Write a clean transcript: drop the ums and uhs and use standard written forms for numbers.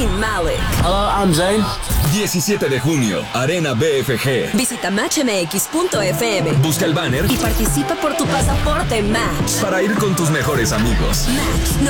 Zayn Malik. Hello, I'm Zayn. 17 de junio, Arena BFG. Visita matchmx.fm. Busca el banner y participa por tu pasaporte Match. para ir con tus mejores amigos. Match